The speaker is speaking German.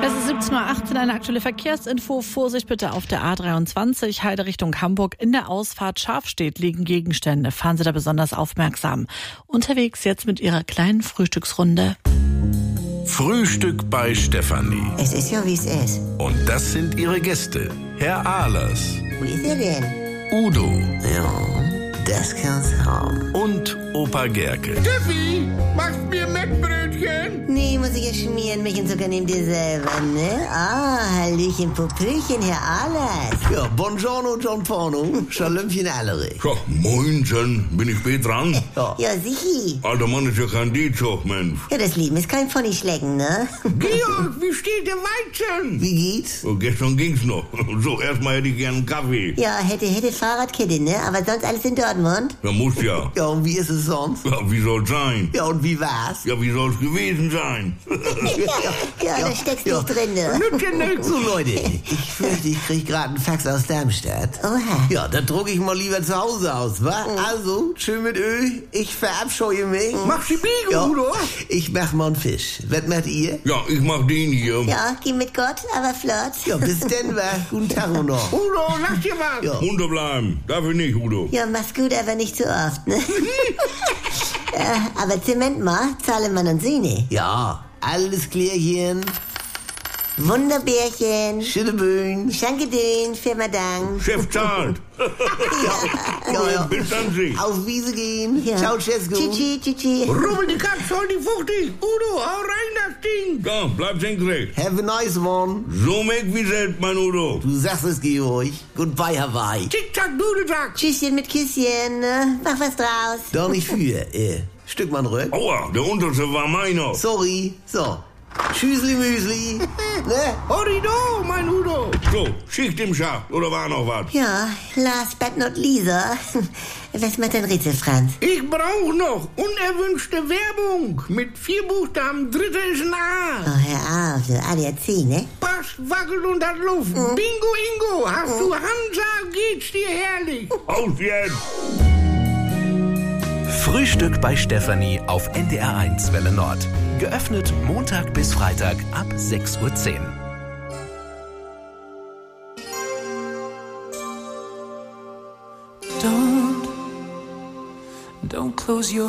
Es ist 17:18 Uhr, eine aktuelle Verkehrsinfo. Vorsicht bitte auf der A23, Heide Richtung Hamburg. In der Ausfahrt Scharfstedt liegen Gegenstände. Fahren Sie da besonders aufmerksam. Unterwegs jetzt mit Ihrer kleinen Frühstücksrunde. Frühstück bei Stefanie. Es ist ja, wie es ist. Und das sind ihre Gäste. Herr Ahlers, Wo ist er denn? Udo Ja, das kann's haben. und Opa Gerke. Steffi, machst mir Mettbrötchen? Nee, muss ich ja schmieren, mich und sogar nehmt ihr selber, ne? Ah, Hallöchen, Popöchen, Herr Ahlers. Ja, buongiorno, John Porno. Schalömchen allere. Ja, moinsen, bin ich spät dran? Ja, sichi. Alter Mann ist ja kein D-Zug, Mensch. Ja, das Leben ist kein Ponyschlecken, ne? Georg, wie steht der Weizen? Wie geht's? Oh, gestern ging's noch. So, erstmal hätte ich gern einen Kaffee. Ja, hätte Fahrradkette, ne? Aber sonst alles in Dortmund? Ja, muss ja. Ja, und wie ist es sonst? Ja, wie soll's sein? Ja, und wie war's? Ja, wie soll's gewesen sein? Ja, da steckst du nicht drin, ne? So, Leute, ich fürchte, ich krieg gerade einen Fax aus Darmstadt. Oha. Ja, dann druck ich mal lieber zu Hause aus, wa? Also, schön mit Öl, ich verabscheue mich. Mach die Biege, Ja, Udo. ich mach mal einen Fisch. Was macht ihr? Ja, ich mach den hier. Ja, geh mit Gott, aber flott. Ja, bis denn, wa? Guten Tag noch. Udo, lass dir was. Ja. Runter bleiben. Dafür nicht, Udo. Ja, mach's gut, aber nicht zu oft, ne? Aber Zement mal, Zahlemann und Söhne. Ja, alles klärchen. Wunderbärchen. Schütteböen. Schankedön, Firma Dank. Chef zahlt. Ja. Bis dann, Sie. Auf Wiese gehen. Ja. Ciao, Cesco. Tschüssi, tschüssi. Rubbel die Katze, hol die Fuchti. Udo, hau rein das Ding. Ja, bleib senkrecht. Have a nice one. So meg wie selbst, mein Udo. Du sagst es, Georg. Goodbye, Hawaii. Tick-Tack, Dudelsack. Tschüsschen mit Küsschen, ne? Mach was draus. Doch nicht für. Stück mal rück. Aua, der unterste war meiner. Sorry. So. Tschüssli Müsli. Ne? Horido, mein Udo. So, Schicht im Schacht, oder war noch was? Ja, last but not Lisa. Was macht dein Rätsel, Franz? Ich brauch noch unerwünschte Werbung. Mit 4 Buchstaben, dritte ist ein A. Oh, hör auf, so ADAC, ne? Pass, wackelt und hat Luft. Bingo, Ingo, hast du Hansa, geht's dir herrlich. Aus jetzt. Frühstück bei Stefanie auf NDR1 Welle Nord. Geöffnet Montag bis Freitag ab 6:10 Uhr. Don't close your